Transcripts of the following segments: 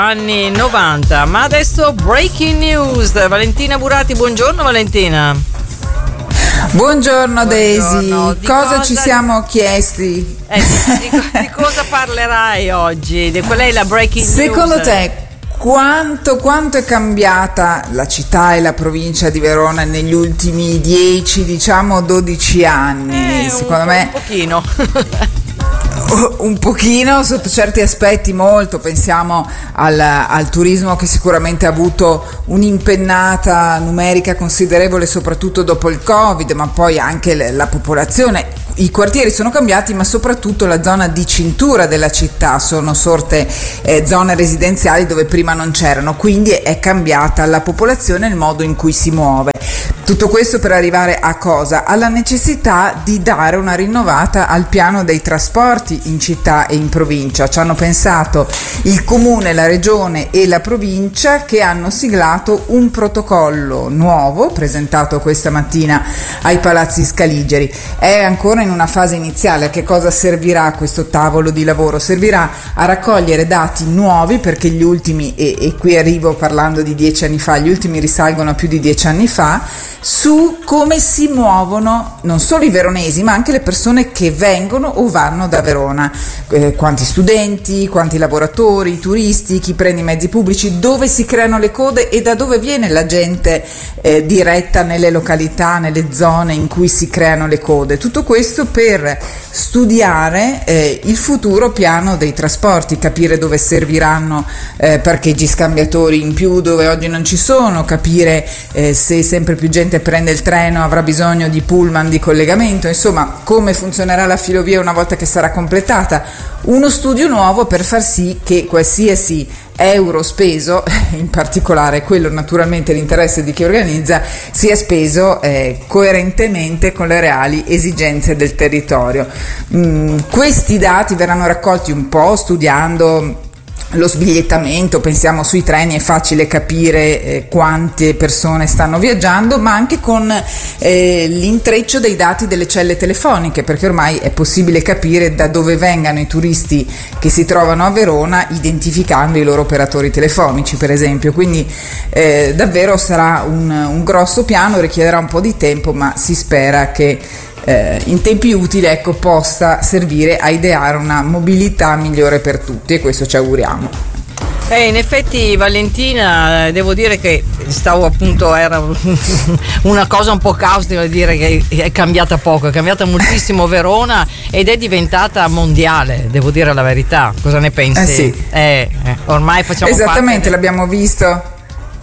Anni 90, ma adesso breaking news. Valentina Burati, buongiorno Valentina. Buongiorno Daisy, cosa ci siamo chiesti? Di cosa parlerai oggi? Qual è la breaking news? Secondo te quanto è cambiata la città e la provincia di Verona negli ultimi 10, diciamo 12 anni? Secondo me un pochino. Un pochino, sotto certi aspetti molto. Pensiamo al turismo, che sicuramente ha avuto un'impennata numerica considerevole soprattutto dopo il Covid, ma poi anche la popolazione. I quartieri sono cambiati, ma soprattutto la zona di cintura della città sono sorte zone residenziali dove prima non c'erano, quindi è cambiata la popolazione e il modo in cui si muove. Tutto questo per arrivare a cosa? Alla necessità di dare una rinnovata al piano dei trasporti in città e in provincia. Ci hanno pensato il comune, la regione e la provincia, che hanno siglato un protocollo nuovo presentato questa mattina ai Palazzi Scaligeri. È ancora in una fase iniziale. A che cosa servirà questo tavolo di lavoro? Servirà a raccogliere dati nuovi, perché gli ultimi, e qui arrivo parlando di 10 anni fa, gli ultimi risalgono a più di 10 anni fa, su come si muovono non solo i veronesi ma anche le persone che vengono o vanno da Verona, quanti studenti, quanti lavoratori, turisti, chi prende i mezzi pubblici, dove si creano le code e da dove viene la gente diretta nelle località, nelle zone in cui si creano le code. Tutto questo per studiare il futuro piano dei trasporti, capire dove serviranno parcheggi scambiatori in più dove oggi non ci sono, capire se sempre più gente prende il treno, avrà bisogno di pullman di collegamento, insomma come funzionerà la filovia una volta che sarà completata. Uno studio nuovo per far sì che qualsiasi euro speso, in particolare quello naturalmente l'interesse di chi organizza, sia speso coerentemente con le reali esigenze del territorio. Questi dati verranno raccolti un po' studiando lo sbigliettamento. Pensiamo sui treni, è facile capire quante persone stanno viaggiando, ma anche con l'intreccio dei dati delle celle telefoniche, perché ormai è possibile capire da dove vengano i turisti che si trovano a Verona identificando i loro operatori telefonici, per esempio. Quindi davvero sarà un grosso piano, richiederà un po' di tempo, ma si spera che in tempi utili, ecco, possa servire a ideare una mobilità migliore per tutti, e questo ci auguriamo. In effetti Valentina, devo dire che era una cosa un po' caustica dire che è cambiata poco, è cambiata moltissimo Verona ed è diventata mondiale, devo dire la verità. Cosa ne pensi? Sì. Ormai facciamo esattamente, l'abbiamo visto.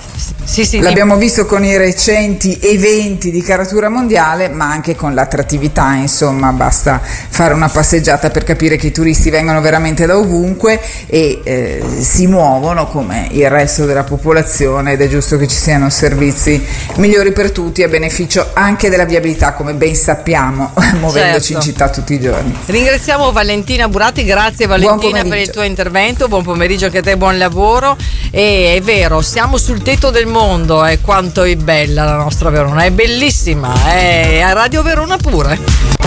Sì, l'abbiamo visto con i recenti eventi di caratura mondiale, ma anche con l'attrattività, insomma basta fare una passeggiata per capire che i turisti vengono veramente da ovunque e si muovono come il resto della popolazione, ed è giusto che ci siano servizi migliori per tutti, a beneficio anche della viabilità, come ben sappiamo, muovendoci in città tutti i giorni. Ringraziamo Valentina Burati, grazie Valentina per il tuo intervento, buon pomeriggio anche a te, buon lavoro. E è vero, siamo sul tetto del mondo, quanto è bella la nostra Verona, è bellissima, è a Radio Verona pure.